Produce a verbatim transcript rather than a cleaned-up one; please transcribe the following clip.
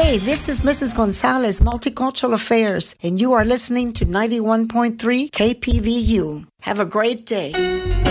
Hey, this is Missus Gonzalez, Multicultural Affairs, and you are listening to ninety-one point three K P V U. Have a great day.